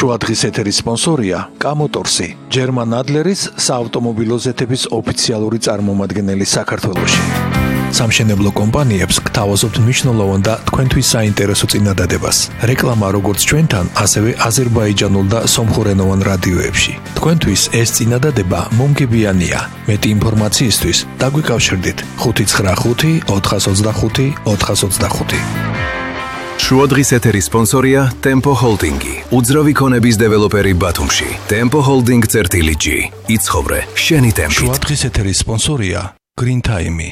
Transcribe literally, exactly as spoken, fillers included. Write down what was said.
შუადღის ეთერის სპონსორია კამოტორსი, ჯერმან ადლერის საავტომობილო ზეთების ოფიციალური წარმომადგენელი საქართველოში. სამშენებლო კომპანიებს გთავაზობთ მნიშვნელოვან და თქვენთვის საინტერესო წინადადებას. რეკლამა როგორც ჩვენთან, ასევე აზერბაიჯანულ და სომხურენოვან რადიოებში. თქვენთვის ეს წინადადება მომგებიანია. მეტი ინფორმაციისთვის დაგვიკავშირდით ხუთი ცხრა ხუთი ოთხას ოცდახუთი ოთხას ოცდახუთი. შუადღის ეთერის სპონსორია Tempo Holding-ი, უძრავი ქონების დეველოპერი ბათუმში. Tempo Holding წერტილი G. იცხოვრე შენი ტემპით. შუადღის ეთერის სპონსორია Green Time-ი,